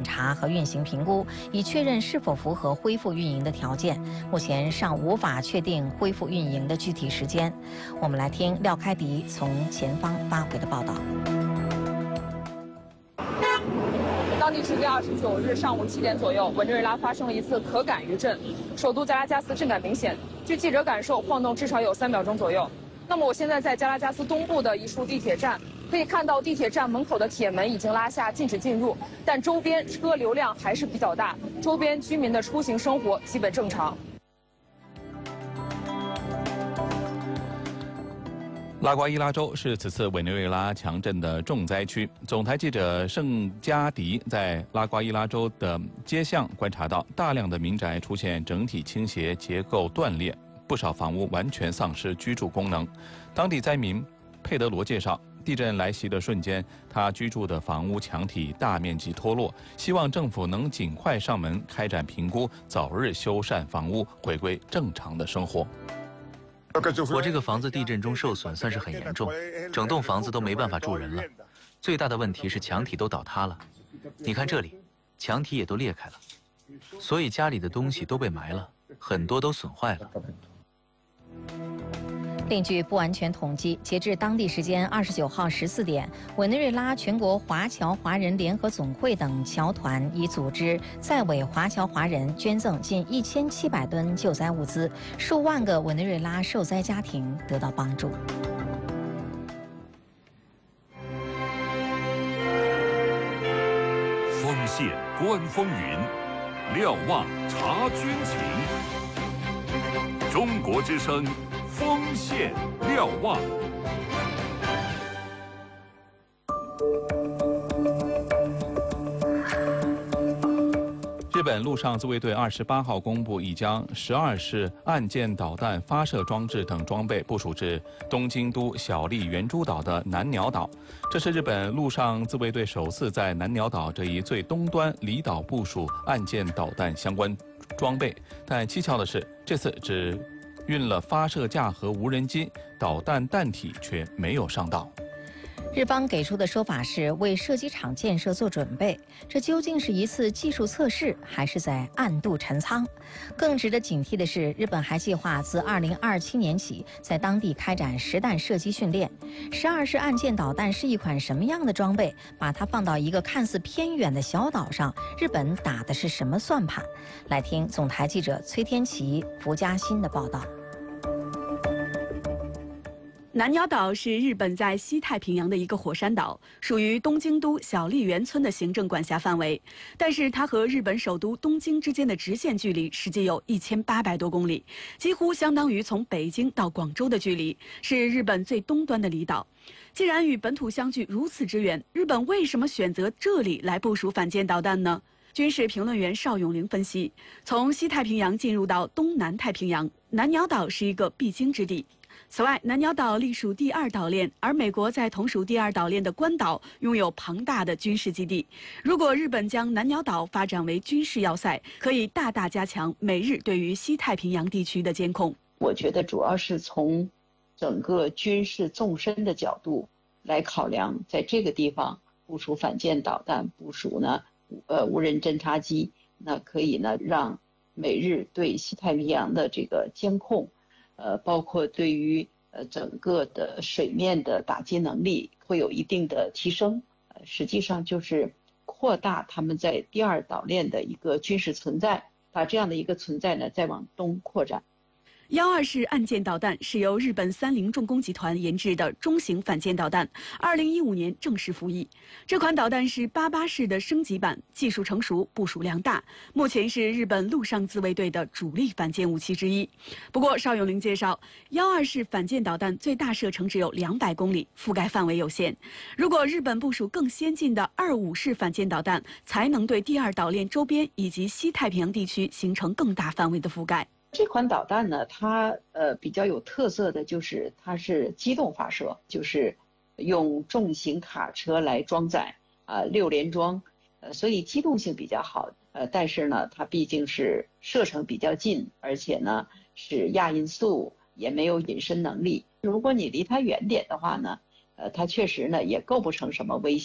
查和运行评估，以确认是否符合恢复运营的条件。目前尚无法确定恢复运营的具体时间。我们来听廖开迪从前方发回的报道。 当地时间29日上午7点左右，委内瑞拉发生了一次可感余震，首都加拉加斯震感明显。据记者感受，晃动至少有3秒钟左右。那么我现在在加拉加斯东部的一处地铁站，可以看到地铁站门口的铁门已经拉下，禁止进入，但周边车流量还是比较大，周边居民的出行生活基本正常。 拉瓜伊拉州是此次委内瑞拉强震的重灾区。总台记者盛加迪在拉瓜伊拉州的街巷观察到，大量的民宅出现整体倾斜、结构断裂，不少房屋完全丧失居住功能。当地灾民佩德罗介绍，地震来袭的瞬间，他居住的房屋墙体大面积脱落，希望政府能尽快上门开展评估，早日修缮房屋，回归正常的生活。 我这个房子地震中受损算是很严重，整栋房子都没办法住人了。最大的问题是墙体都倒塌了，你看这里，墙体也都裂开了，所以家里的东西都被埋了，很多都损坏了。 另据不完全统计，截至当地时间29号14点，委内瑞拉全国华侨华人联合总会等侨团已组织在委华侨华人捐赠近1700吨救灾物资，数万个委内瑞拉受灾家庭得到帮助。 锋线观风云，瞭望察军情。中国之声，锋线瞭望。 日本陆上自卫队28号公布，已将12式岸舰导弹发射装置等装备部署至东京都小笠原诸岛的南鸟岛。这是日本陆上自卫队首次在南鸟岛这一最东端离岛部署岸舰导弹相关装备，但蹊跷的是，这次只运了发射架和无人机，导弹弹体却没有上岛。 日方给出的说法是为射击场建设做准备，这究竟是一次技术测试，还是在暗度陈仓？更值得警惕的是，日本还计划自2027年起在当地开展实弹射击训练。12式岸舰导弹是一款什么样的装备？把它放到一个看似偏远的小岛上，日本打的是什么算盘？来听总台记者崔天琪、福嘉欣的报道。 南鸟岛是日本在西太平洋的一个火山岛，属于东京都小笠原村的行政管辖范围。但是它和日本首都东京之间的直线距离实际有1800多公里，几乎相当于从北京到广州的距离，是日本最东端的离岛。既然与本土相距如此之远，日本为什么选择这里来部署反舰导弹呢？军事评论员邵永龄分析，从西太平洋进入到东南太平洋，南鸟岛是一个必经之地。此外，南鸟岛隶属第2岛链，而美国在同属第2岛链的关岛拥有庞大的军事基地。如果日本将南鸟岛发展为军事要塞，可以大大加强美日对于西太平洋地区的监控。 我觉得主要是从整个军事纵深的角度来考量，在这个地方部署反舰导弹，部署呢无人侦察机，那可以呢让美日对西太平洋的这个监控。包括对于整个的水面的打击能力会有一定的提升，实际上就是扩大他们在第2岛链的一个军事存在，把这样的一个存在呢再往东扩展。 12式岸舰导弹是由日本三菱重工集团研制的中型反舰导弹，2015年正式服役。这款导弹是88式的升级版，技术成熟，部署量大，目前是日本陆上自卫队的主力反舰武器之一。不过，邵永龄介绍，12式反舰导弹最大射程只有200公里，覆盖范围有限。如果日本部署更先进的25式反舰导弹，才能对第2岛链周边以及西太平洋地区形成更大范围的覆盖。 这款导弹呢，它比较有特色的就是它是机动发射，就是用重型卡车来装载6连装，所以机动性比较好。但是呢，它毕竟是射程比较近，而且呢是亚音速，也没有隐身能力。如果你离它远点的话呢，它确实呢也构不成什么威胁。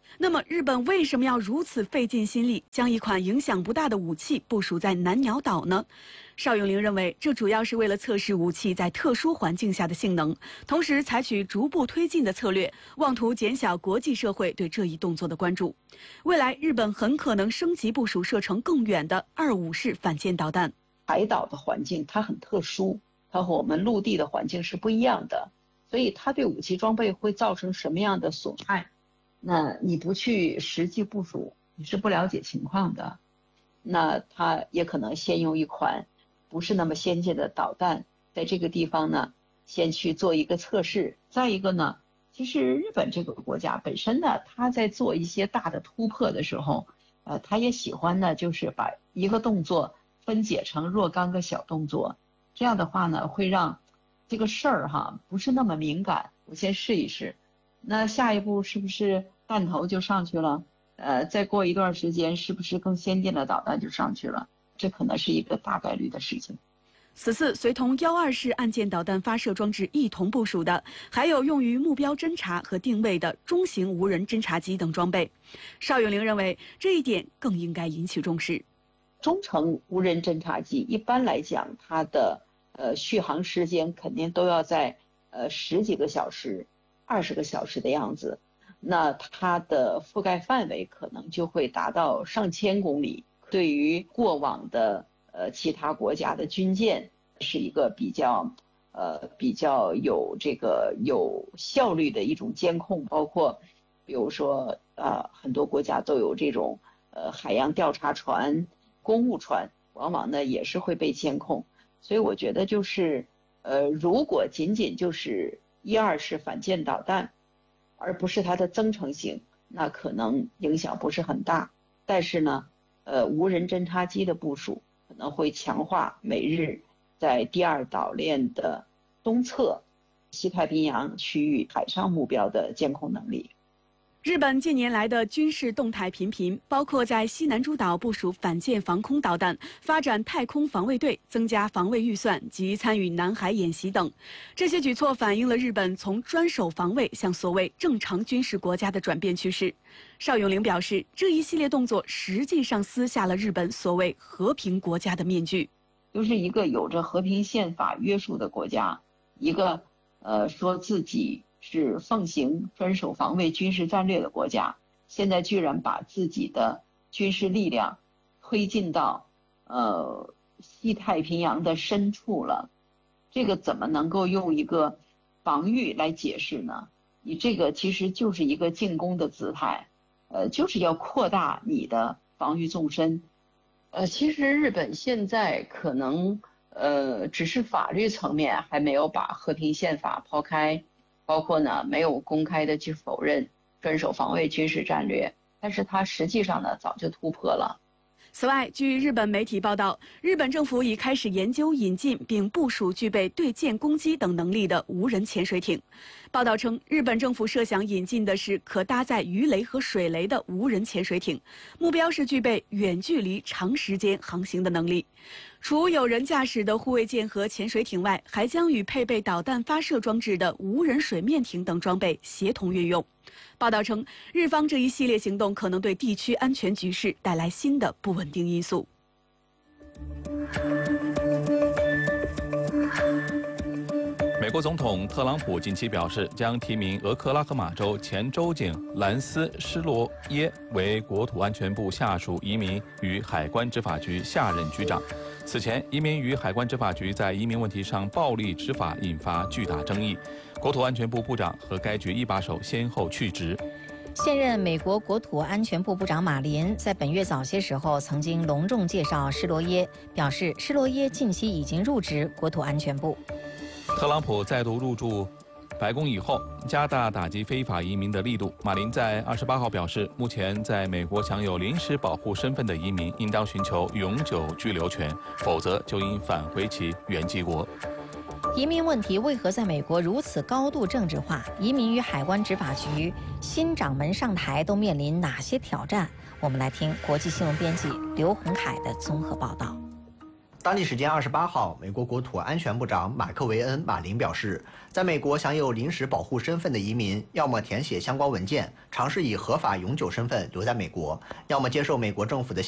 那么，日本为什么要如此费尽心力，将一款影响不大的武器部署在南鸟岛呢？邵永龄认为，这主要是为了测试武器在特殊环境下的性能，同时采取逐步推进的策略，妄图减小国际社会对这一动作的关注。未来，日本很可能升级部署射程更远的25式反舰导弹。 海岛的环境它很特殊，它和我们陆地的环境是不一样的，所以它对武器装备会造成什么样的损害？那你不去实际部署，你是不了解情况的。那它也可能先用一款不是那么先进的导弹，在这个地方呢，先去做一个测试。再一个呢，其实日本这个国家本身呢，它在做一些大的突破的时候，它也喜欢呢，就是把一个动作分解成若干个小动作，这样的话呢，会让这个事儿不是那么敏感。我先试一试。那下一步是不是弹头就上去了？再过一段时间，是不是更先进的导弹就上去了？这可能是一个大概率的事情。 此次随同12式岸舰导弹发射装置一同部署的，还有用于目标侦察和定位的中型无人侦察机等装备。邵永龄认为，这一点更应该引起重视。 中程无人侦察机一般来讲，它的续航时间肯定都要在10几个小时。20个小时的样子，那它的覆盖范围可能就会达到上千公里。对于过往的其他国家的军舰，是一个比较有效率的一种监控，包括比如说很多国家都有这种海洋调查船、公务船，往往呢也是会被监控。所以我觉得就是如果仅仅就是12式反舰导弹，而不是它的增程型，那可能影响不是很大。但是呢，无人侦察机的部署可能会强化美日在第二岛链的东侧西太平洋区域海上目标的监控能力。 日本近年来的军事动态频频，包括在西南诸岛部署反舰防空导弹、发展太空防卫队、增加防卫预算及参与南海演习等。这些举措反映了日本从专守防卫向所谓正常军事国家的转变趋势。邵永龄表示，这一系列动作实际上撕下了日本所谓和平国家的面具， 就是一个有着和平宪法约束的国家，一个说自己是奉行专守防卫军事战略的国家，现在居然把自己的军事力量推进到西太平洋的深处了，这个怎么能够用一个防御来解释呢？你这个其实就是一个进攻的姿态，就是要扩大你的防御纵深。其实日本现在可能只是法律层面还没有把和平宪法抛开，包括呢没有公开的去否认专守防卫军事战略，但是它实际上呢早就突破了。 此外，据日本媒体报道，日本政府已开始研究引进并部署具备对舰攻击等能力的无人潜水艇。报道称，日本政府设想引进的是可搭载鱼雷和水雷的无人潜水艇，目标是具备远距离、长时间航行的能力。除有人驾驶的护卫舰和潜水艇外，还将与配备导弹发射装置的无人水面艇等装备协同运用。报道称，日方这一系列行动可能对地区安全局势带来新的不稳定因素。 美国总统特朗普近期表示，将提名俄克拉荷马州前州警兰斯·施罗耶为国土安全部下属移民与海关执法局下任局长。此前，移民与海关执法局在移民问题上暴力执法，引发巨大争议。国土安全部部长和该局一把手先后去职。 现任美国国土安全部部长马林在本月早些时候曾经隆重介绍施罗耶，表示施罗耶近期已经入职国土安全部。 特朗普再度入驻白宫以后，加大打击非法移民的力度。马林在28号表示，目前在美国享有临时保护身份的移民应当寻求永久居留权，否则就应返回其原籍国。 移民问题为何在美国如此高度政治化？移民与海关执法局新掌门上台都面临哪些挑战？我们来听国际新闻编辑刘红凯的综合报道。 当地时间28号，美国国土安全部长马克维恩·马林表示，在美国享有临时保护身份的移民，要么填写相关文件，尝试以合法永久身份留在美国，要么接受美国政府的